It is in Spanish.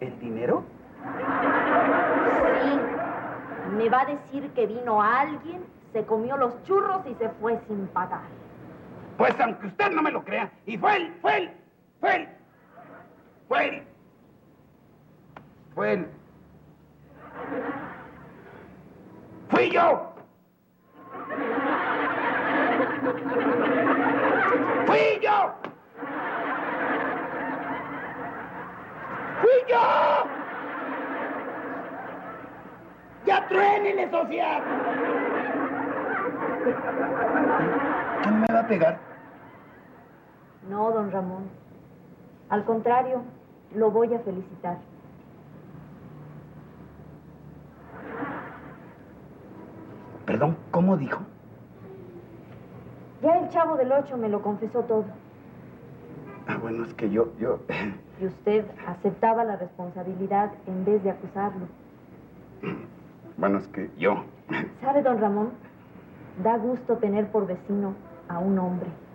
¿El dinero? Sí. Me va a decir que vino alguien, se comió los churros y se fue sin pagar. Pues aunque usted no me lo crea, y fue él. ¡Fui yo! ¡Fui yo! ¡Ya truénele, social! ¿Quién me va a pegar? No, don Ramón. Al contrario, lo voy a felicitar. Perdón, ¿cómo dijo? Ya el Chavo del Ocho me lo confesó todo. Ah, bueno, es que yo... Y usted aceptaba la responsabilidad en vez de acusarlo. Bueno, es que yo... ¿Sabe, don Ramón? Da gusto tener por vecino a un hombre.